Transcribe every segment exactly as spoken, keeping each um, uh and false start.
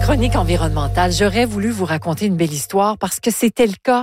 chronique environnementale, j'aurais voulu vous raconter une belle histoire parce que c'était le cas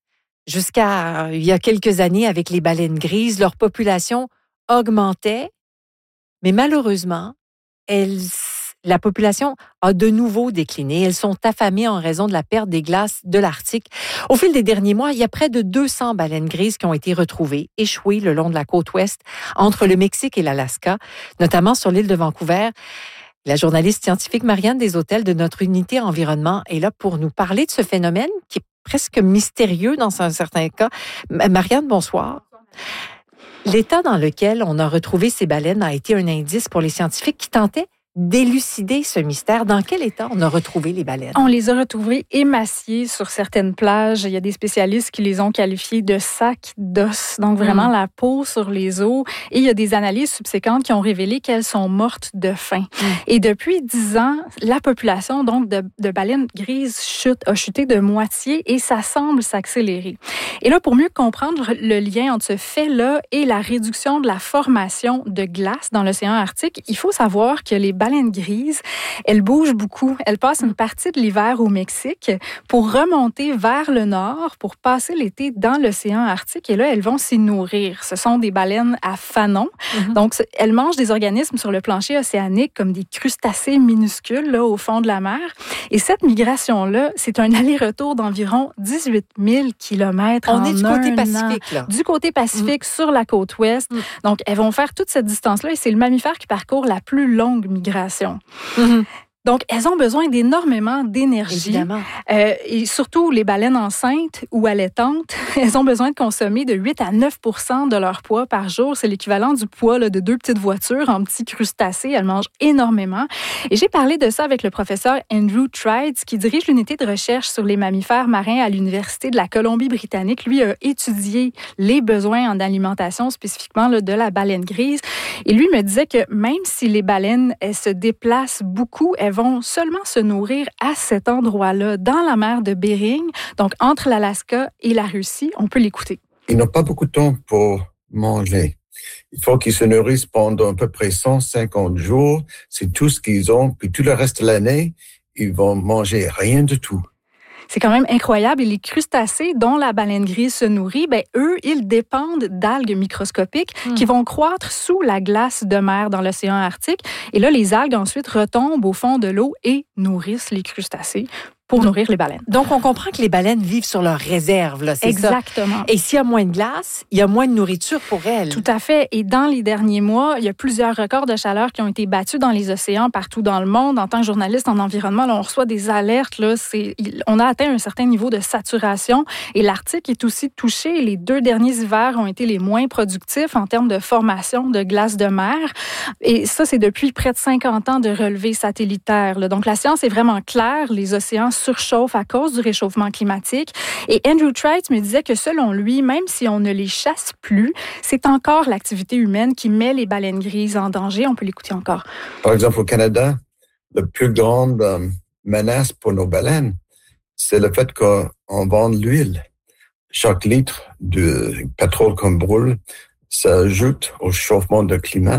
jusqu'à il y a quelques années avec les baleines grises. Leur population augmentait, mais malheureusement, elles, la population a de nouveau décliné. Elles sont affamées en raison de la perte des glaces de l'Arctique. Au fil des derniers mois, il y a près de deux cents baleines grises qui ont été retrouvées, échouées le long de la côte ouest entre le Mexique et l'Alaska, notamment sur l'île de Vancouver. La journaliste scientifique Marianne Deshôtels de notre unité environnement est là pour nous parler de ce phénomène qui est presque mystérieux dans un certain cas. Marianne, bonsoir. L'état dans lequel on a retrouvé ces baleines a été un indice pour les scientifiques qui tentaient d'élucider ce mystère. Dans quel état on a retrouvé les baleines? On les a retrouvées émaciées sur certaines plages. Il y a des spécialistes qui les ont qualifiées de sacs d'os, donc vraiment mmh. la peau sur les os. Et il y a des analyses subséquentes qui ont révélé qu'elles sont mortes de faim. Mmh. Et depuis dix ans, la population donc de, de baleines grises chute, a chuté de moitié et ça semble s'accélérer. Et là, pour mieux comprendre le lien entre ce fait-là et la réduction de la formation de glace dans l'océan Arctique, il faut savoir que les baleines grises, elles bougent beaucoup. Elles passent une partie de l'hiver au Mexique pour remonter vers le nord, pour passer l'été dans l'océan Arctique. Et là, elles vont s'y nourrir. Ce sont des baleines à fanon. Mm-hmm. Donc, elles mangent des organismes sur le plancher océanique comme des crustacés minuscules là, au fond de la mer. Et cette migration-là, c'est un aller-retour d'environ dix-huit mille kilomètres en un an. On est du côté Pacifique, là. Du côté Pacifique, mm. sur la côte ouest. Mm. Donc, elles vont faire toute cette distance-là et c'est le mammifère qui parcourt la plus longue migration. Mm-hmm. Donc, elles ont besoin d'énormément d'énergie. Évidemment. Euh, et surtout, les baleines enceintes ou allaitantes, elles ont besoin de consommer de huit à neuf pour cent de leur poids par jour. C'est l'équivalent du poids là, de deux petites voitures en petits crustacés. Elles mangent énormément. Et j'ai parlé de ça avec le professeur Andrew Trides, qui dirige l'unité de recherche sur les mammifères marins à l'Université de la Colombie-Britannique. Lui a étudié les besoins en alimentation, spécifiquement là, de la baleine grise. Et lui me disait que même si les baleines, elles se déplacent beaucoup, elles vont seulement se nourrir à cet endroit-là, dans la mer de Bering, donc entre l'Alaska et la Russie. On peut l'écouter. Ils n'ont pas beaucoup de temps pour manger. Il faut qu'ils se nourrissent pendant à peu près cent cinquante jours. C'est tout ce qu'ils ont. Puis tout le reste de l'année, ils vont manger rien du tout. C'est quand même incroyable. Et les crustacés dont la baleine grise se nourrit, ben eux, ils dépendent d'algues microscopiques mmh. qui vont croître sous la glace de mer dans l'océan Arctique. Et là, les algues ensuite retombent au fond de l'eau et nourrissent les crustacés pour donc, nourrir les baleines. Donc, on comprend que les baleines vivent sur leurs réserves, là, c'est Exactement. ça? Et s'il y a moins de glace, il y a moins de nourriture pour elles. Tout à fait. Et dans les derniers mois, il y a plusieurs records de chaleur qui ont été battus dans les océans partout dans le monde. En tant que journaliste en environnement, là, on reçoit des alertes. Là, c'est, on a atteint un certain niveau de saturation et l'Arctique est aussi touché. Les deux derniers hivers ont été les moins productifs en termes de formation de glace de mer. Et ça, c'est depuis près de cinquante ans de relevés satellitaires. Là. Donc, la science est vraiment claire. Les océans surchauffe à cause du réchauffement climatique. Et Andrew Trites me disait que selon lui, même si on ne les chasse plus, c'est encore l'activité humaine qui met les baleines grises en danger. On peut l'écouter encore. Par exemple, au Canada, la plus grande euh, menace pour nos baleines, c'est le fait qu'on vend l'huile. Chaque litre de pétrole qu'on brûle, ça ajoute au chauffement du climat.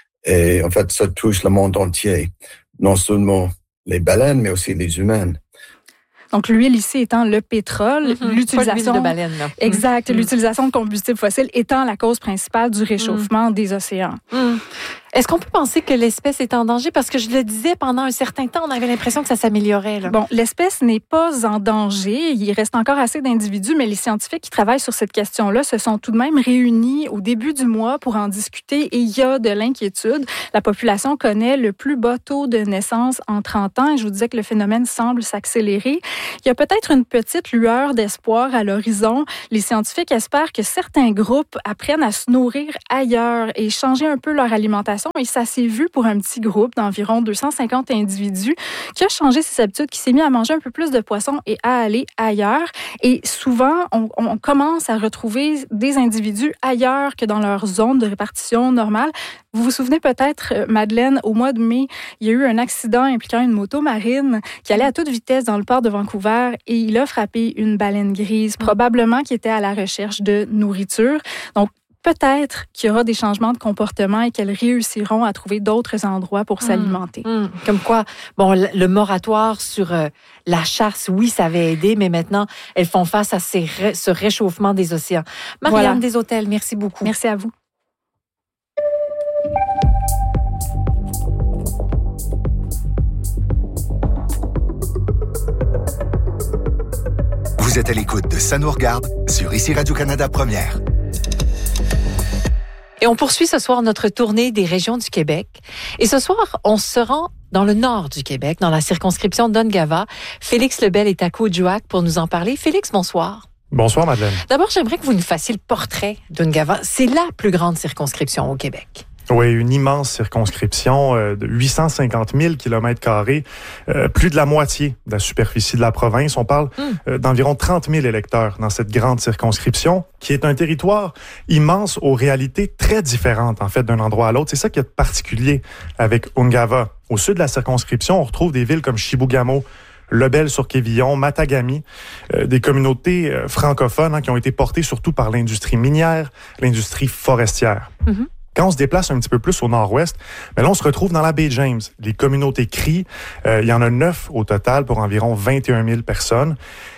Et en fait, ça touche le monde entier. Non seulement les baleines, mais aussi les humains. Donc, l'huile ici étant le pétrole, mm-hmm. l'utilisation... Pas de baleine, là. Exact. Mm-hmm. L'utilisation de combustibles fossiles étant la cause principale du réchauffement mm-hmm. des océans. Mm. Est-ce qu'on peut penser que l'espèce est en danger? Parce que je le disais, pendant un certain temps, on avait l'impression que ça s'améliorait. Là. Bon, l'espèce n'est pas en danger. Il reste encore assez d'individus, mais les scientifiques qui travaillent sur cette question-là se sont tout de même réunis au début du mois pour en discuter et il y a de l'inquiétude. La population connaît le plus bas taux de naissance en trente ans et je vous disais que le phénomène semble s'accélérer. Il y a peut-être une petite lueur d'espoir à l'horizon. Les scientifiques espèrent que certains groupes apprennent à se nourrir ailleurs et changer un peu leur alimentation. Et ça s'est vu pour un petit groupe d'environ deux cent cinquante individus qui a changé ses habitudes, qui s'est mis à manger un peu plus de poissons et à aller ailleurs. Et souvent, on, on commence à retrouver des individus ailleurs que dans leur zone de répartition normale. Vous vous souvenez peut-être, Madeleine, au mois de mai, il y a eu un accident impliquant une moto marine qui allait à toute vitesse dans le port de Vancouver et il a frappé une baleine grise, probablement qui était à la recherche de nourriture. Donc, peut-être qu'il y aura des changements de comportement et qu'elles réussiront à trouver d'autres endroits pour mmh. s'alimenter. Mmh. Comme quoi, bon, le, le moratoire sur euh, la chasse, oui, ça avait aidé, mais maintenant, elles font face à ces ré- ce réchauffement des océans. Marianne voilà. Deshôtels, merci beaucoup. Merci à vous. Vous êtes à l'écoute de Ça nous regarde sur Ici Radio-Canada Première. Et on poursuit ce soir notre tournée des régions du Québec. Et ce soir, on se rend dans le nord du Québec, dans la circonscription d'Ungava. Félix Lebel est à Coadjouac pour nous en parler. Félix, bonsoir. Bonsoir, Madeleine. D'abord, j'aimerais que vous nous fassiez le portrait d'Ungava. C'est la plus grande circonscription au Québec. Oui, une immense circonscription euh, de huit cent cinquante mille kilomètres carrés, euh, plus de la moitié de la superficie de la province. On parle mm. euh, d'environ trente mille électeurs dans cette grande circonscription, qui est un territoire immense aux réalités très différentes, en fait, d'un endroit à l'autre. C'est ça qui est particulier avec Ungava. Au sud de la circonscription, on retrouve des villes comme Chibougamau, Lebel-sur-Quévillon, Matagami, euh, des communautés euh, francophones hein, qui ont été portées surtout par l'industrie minière, l'industrie forestière. Mm-hmm. Quand on se déplace un petit peu plus au nord-ouest, ben là, on se retrouve dans la baie James. Les communautés Cris, euh, il y en a neuf au total pour environ vingt et un mille personnes.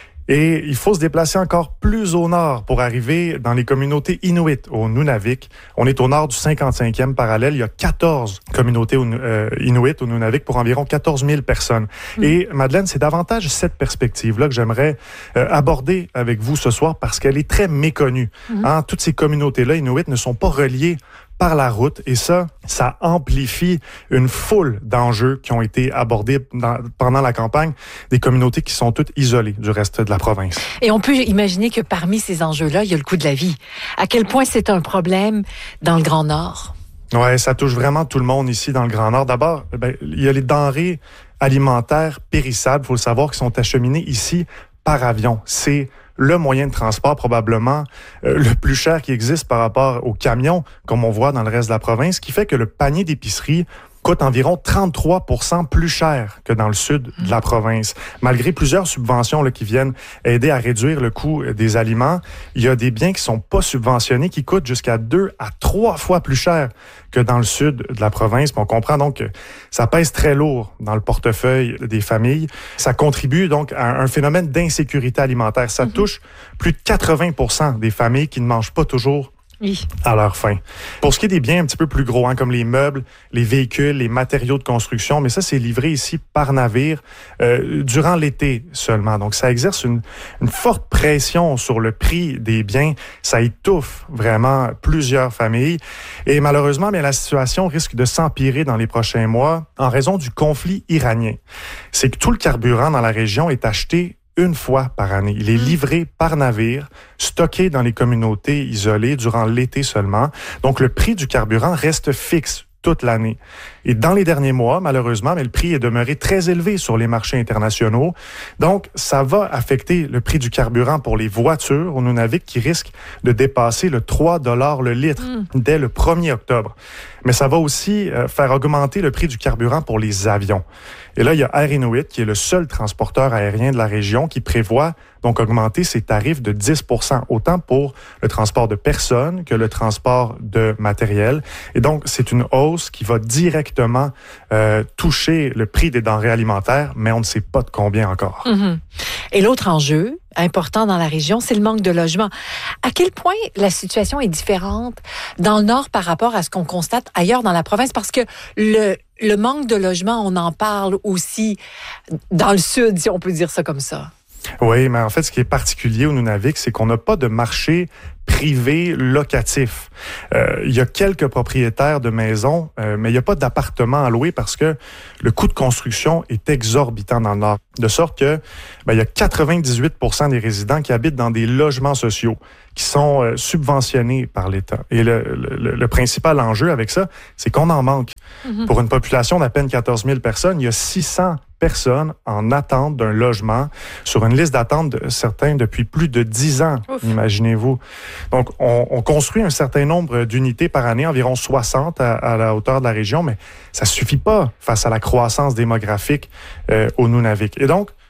Et il faut se déplacer encore plus au nord pour arriver dans les communautés Inuit au Nunavik. On est au nord du cinquante-cinquième parallèle. Il y a quatorze communautés euh, Inuit au Nunavik pour environ quatorze mille personnes. Mmh. Et Madeleine, c'est davantage cette perspective-là que j'aimerais euh, aborder avec vous ce soir parce qu'elle est très méconnue. Mmh. Hein? Toutes ces communautés-là Inuit ne sont pas reliées par la route. Et ça, ça amplifie une foule d'enjeux qui ont été abordés dans, pendant la campagne, des communautés qui sont toutes isolées du reste de la province. Et on peut imaginer que parmi ces enjeux-là, il y a le coût de la vie. À quel point c'est un problème dans le Grand Nord? Oui, ça touche vraiment tout le monde ici dans le Grand Nord. D'abord, ben, il y a les denrées alimentaires périssables, il faut le savoir, qui sont acheminées ici par avion. C'est le moyen de transport probablement euh, le plus cher qui existe par rapport aux camions, comme on voit dans le reste de la province, qui fait que le panier d'épicerie coûte environ trente-trois pour cent plus cher que dans le sud de la province. Malgré plusieurs subventions là, qui viennent aider à réduire le coût des aliments, il y a des biens qui sont pas subventionnés qui coûtent jusqu'à deux à trois fois plus cher que dans le sud de la province. Puis on comprend donc que ça pèse très lourd dans le portefeuille des familles. Ça contribue donc à un phénomène d'insécurité alimentaire. Ça mm-hmm. touche plus de quatre-vingts pour cent des familles qui ne mangent pas toujours Oui. à leur faim. Pour ce qui est des biens un petit peu plus gros, hein, comme les meubles, les véhicules, les matériaux de construction, mais ça, c'est livré ici par navire euh, durant l'été seulement. Donc, ça exerce une, une forte pression sur le prix des biens. Ça étouffe vraiment plusieurs familles. Et malheureusement, bien, la situation risque de s'empirer dans les prochains mois en raison du conflit iranien. C'est que tout le carburant dans la région est acheté une fois par année. Il est livré par navire, stocké dans les communautés isolées durant l'été seulement. Donc, le prix du carburant reste fixe toute l'année. Et dans les derniers mois, malheureusement, mais le prix est demeuré très élevé sur les marchés internationaux. Donc, ça va affecter le prix du carburant pour les voitures au Nunavik qui risque de dépasser le trois dollars le litre mm. dès le premier octobre. Mais ça va aussi euh, faire augmenter le prix du carburant pour les avions. Et là, il y a Air Inuit, qui est le seul transporteur aérien de la région, qui prévoit donc augmenter ses tarifs de dix pour cent, autant pour le transport de personnes que le transport de matériel. Et donc, c'est une hausse qui va directement euh, toucher le prix des denrées alimentaires, mais on ne sait pas de combien encore. Mm-hmm. Et l'autre enjeu important dans la région, c'est le manque de logement. À quel point la situation est différente dans le Nord par rapport à ce qu'on constate ailleurs dans la province? Parce que le, le manque de logement, on en parle aussi dans le Sud, si on peut dire ça comme ça. Oui, mais en fait, ce qui est particulier au Nunavik, c'est qu'on n'a pas de marché privé locatif. Euh, il y a quelques propriétaires de maisons, euh, mais il n'y a pas d'appartements à louer parce que le coût de construction est exorbitant dans le Nord. De sorte que ben, il y a quatre-vingt-dix-huit pour cent des résidents qui habitent dans des logements sociaux qui sont euh, subventionnés par l'État. Et le, le, le principal enjeu avec ça, c'est qu'on en manque. Mm-hmm. Pour une population d'à peine quatorze mille personnes, il y a six cents personnes en attente d'un logement sur une liste d'attente de certains depuis plus de dix ans, Ouf. Imaginez-vous. Donc, on, on construit un certain nombre d'unités par année, environ soixante à, à la hauteur de la région, mais ça suffit pas face à la croissance démographique euh, au Nunavik. Et donc,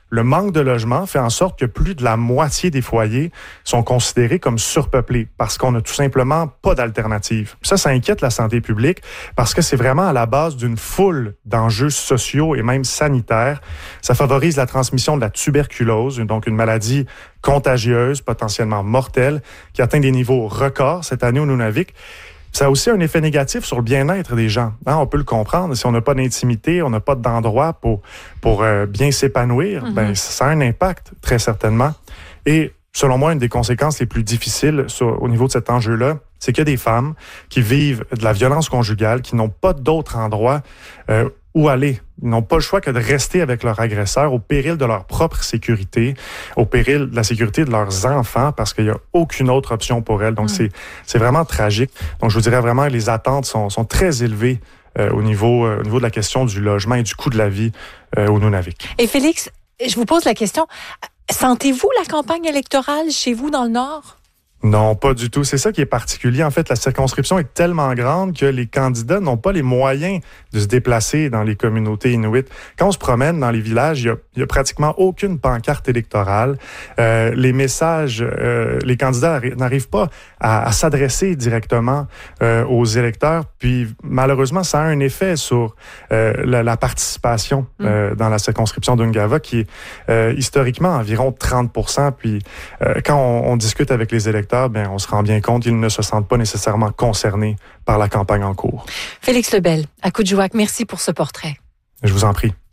Le manque de logement fait en sorte que plus de la moitié des foyers sont considérés comme surpeuplés parce qu'on n'a tout simplement pas d'alternative. Ça, ça inquiète la santé publique parce que c'est vraiment à la base d'une foule d'enjeux sociaux et même sanitaires. Ça favorise la transmission de la tuberculose, donc une maladie contagieuse, potentiellement mortelle, qui atteint des niveaux records cette année au Nunavik. Ça a aussi un effet négatif sur le bien-être des gens. Hein, on peut le comprendre. Si on n'a pas d'intimité, on n'a pas d'endroit pour, pour euh, bien s'épanouir, mm-hmm. ben, ça a un impact, très certainement. Et selon moi, une des conséquences les plus difficiles sur, au niveau de cet enjeu-là, c'est qu'il y a des femmes qui vivent de la violence conjugale, qui n'ont pas d'autre endroit euh, où aller. Ils n'ont pas le choix que de rester avec leur agresseur au péril de leur propre sécurité, au péril de la sécurité de leurs enfants, parce qu'il n'y a aucune autre option pour elles. Donc, mmh. c'est, c'est vraiment tragique. Donc, je vous dirais vraiment que les attentes sont, sont très élevées euh, au niveau, euh, au niveau de la question du logement et du coût de la vie euh, au Nunavik. Et Félix, je vous pose la question, sentez-vous la campagne électorale chez vous dans le Nord? Non, pas du tout. C'est ça qui est particulier. En fait, la circonscription est tellement grande que les candidats n'ont pas les moyens de se déplacer dans les communautés inuites. Quand on se promène dans les villages, il y a, il y a pratiquement aucune pancarte électorale. Euh, les messages, euh, les candidats n'arrivent pas à, à s'adresser directement euh, aux électeurs. Puis, malheureusement, ça a un effet sur euh, la, la participation euh, dans la circonscription d'Ungava, qui est euh, historiquement environ trente pour cent. Puis, euh, quand on, on discute avec les électeurs, bien, on se rend bien compte qu'ils ne se sentent pas nécessairement concernés par la campagne en cours. Félix Lebel, à Coudjouac, merci pour ce portrait. Je vous en prie.